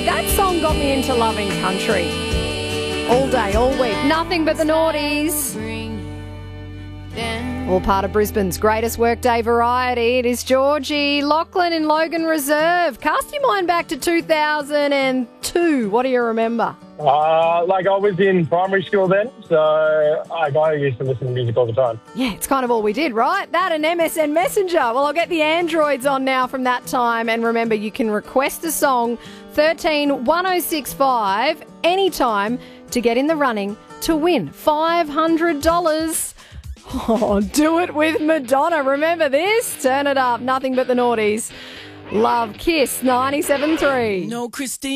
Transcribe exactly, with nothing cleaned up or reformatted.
That song got me into loving country. All day, all week. Nothing but the noughties. All part of Brisbane's greatest workday variety. It is Georgie Lachlan in Logan Reserve. Cast your mind back to two thousand two. What do you remember? Uh, like I was in primary school then, so I, I used to listen to music all the time. Yeah, it's kind of all we did, right? That and M S N Messenger. Well, I'll get the androids on now from that time. And remember, you can request a song thirteen one oh six five anytime to get in the running to win five hundred dollars. Oh, do it with Madonna. Remember this? Turn it up. Nothing but the noughties. Love Kiss ninety-seven point three. No, Christine.